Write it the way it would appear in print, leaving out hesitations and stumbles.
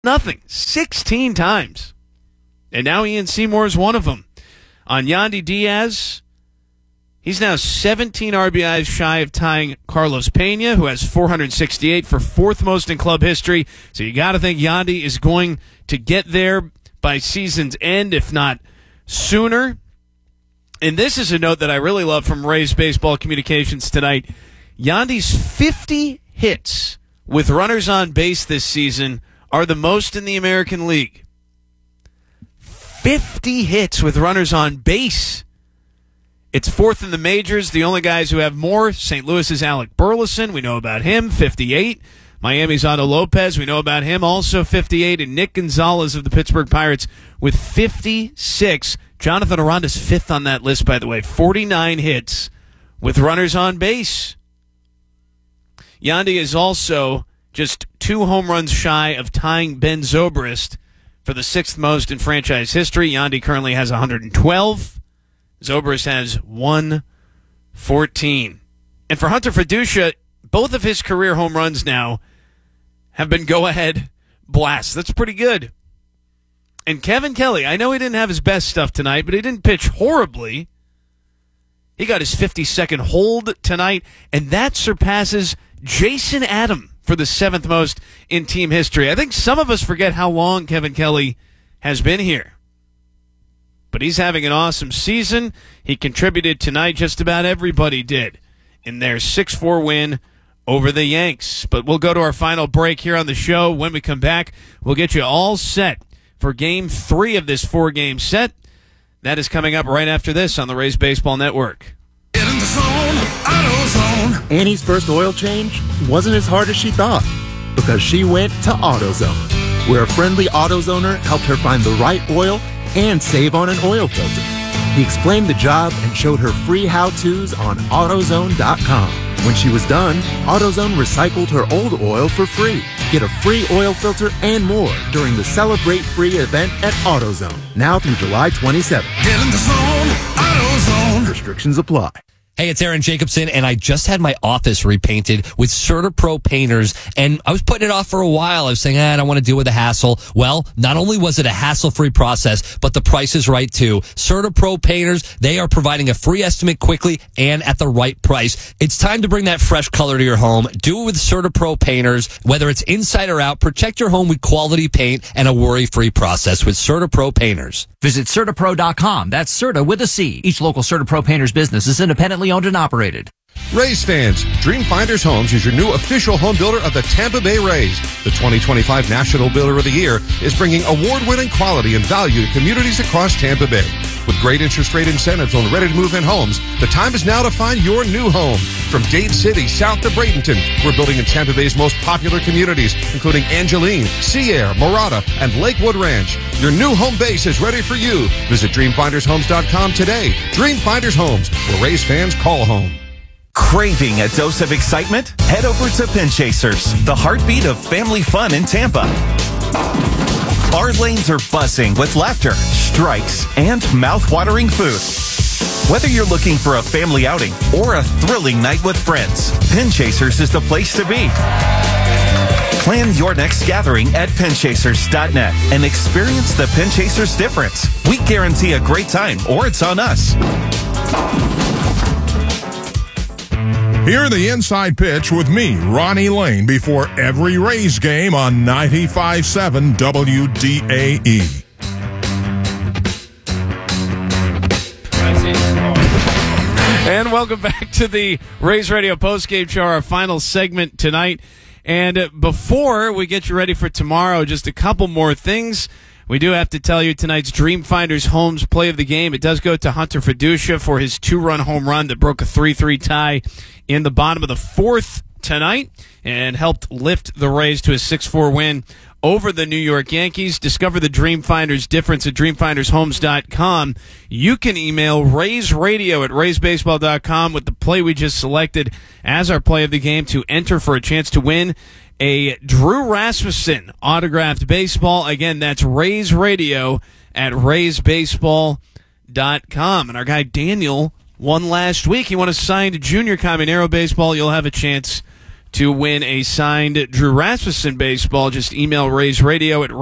nothing 16 times. And now Ian Seymour is one of them. On Yandy Diaz, he's now 17 RBIs shy of tying Carlos Pena, who has 468 for fourth most in club history. So you got to think Yandy is going to get there by season's end, if not sooner. And this is a note that I really love from Rays Baseball Communications tonight. Yandy's 50 hits with runners on base this season are the most in the American League. 50 hits with runners on base. It's fourth in the majors. The only guys who have more, St. Louis's Alec Burleson, we know about him, 58. Miami's Otto Lopez, we know about him, also 58. And Nick Gonzalez of the Pittsburgh Pirates with 56. Jonathan Aranda's fifth on that list, by the way, 49 hits with runners on base. Yandy is also just 2 home runs shy of tying Ben Zobrist for the sixth most in franchise history. Yandy currently has 112. Zobrist has 114. And for Hunter Fiducia, both of his career home runs now have been go-ahead blasts. That's pretty good. And Kevin Kelly, I know he didn't have his best stuff tonight, but he didn't pitch horribly. He got his 52nd hold tonight, and that surpasses Jason Adam for the seventh most in team history. I think some of us forget how long Kevin Kelly has been here. But he's having an awesome season. He contributed tonight, just about everybody did, in their 6-4 win over the Yanks. But we'll go to our final break here on the show. When we come back, we'll get you all set for Game 3 of this 4-game set. That is coming up right after this on the Rays Baseball Network. Get in the zone, AutoZone. Annie's first oil change wasn't as hard as she thought because she went to AutoZone, where a friendly AutoZoner helped her find the right oil and save on an oil filter. He explained the job and showed her free how-tos on AutoZone.com. When she was done, AutoZone recycled her old oil for free. Get a free oil filter and more during the Celebrate Free event at AutoZone, now through July 27th. Get in the zone, AutoZone. Restrictions apply. Hey, it's Aaron Jacobson, and I just had my office repainted with CertaPro painters, and I was putting it off for a while. I was saying, I don't want to deal with the hassle. Well, not only was it a hassle-free process, but the price is right, too. CertaPro painters, they are providing a free estimate quickly and at the right price. It's time to bring that fresh color to your home. Do it with CertaPro painters. Whether it's inside or out, protect your home with quality paint and a worry-free process with CertaPro painters. Visit CertaPro.com. That's Certa with a C. Each local CertaPro painter's business is independently owned and operated. Rays fans, Dreamfinders Homes is your new official home builder of the Tampa Bay Rays. The 2025 National Builder of the Year is bringing award-winning quality and value to communities across Tampa Bay. With great interest rate incentives on ready-to-move-in homes, the time is now to find your new home. From Dade City south to Bradenton, we're building in Tampa Bay's most popular communities, including Angeline, Sea Air, Morada, and Lakewood Ranch. Your new home base is ready for you. Visit DreamFindersHomes.com today. Dreamfinders Homes, where Rays fans call home. Craving a dose of excitement? Head over to Pin Chasers, the heartbeat of family fun in Tampa. Our lanes are buzzing with laughter, strikes, and mouth-watering food. Whether you're looking for a family outing or a thrilling night with friends, Pin Chasers is the place to be. Plan your next gathering at pinchasers.net and experience the Pin Chasers difference. We guarantee a great time, or it's on us. Hear the inside pitch with me, Ronnie Lane, before every Rays game on 95.7 WDAE. And welcome back to the Rays Radio postgame show, our final segment tonight. And before we get you ready for tomorrow, just a couple more things. We do have to tell you tonight's Dreamfinders Homes play of the game. It does go to Hunter Fiducia for his 2-run home run that broke a 3-3 tie in the bottom of the fourth tonight and helped lift the Rays to a 6-4 win over the New York Yankees. Discover the Dreamfinders difference at DreamfindersHomes.com. You can email RaysRadio at RaysBaseball.com with the play we just selected as our play of the game to enter for a chance to win a Drew Rasmussen autographed baseball. Again, that's Rays Radio at RaysBaseball.com. And our guy Daniel won last week. He won a signed Junior Caminero baseball. You'll have a chance to win a signed Drew Rasmussen baseball. Just email Rays Radio at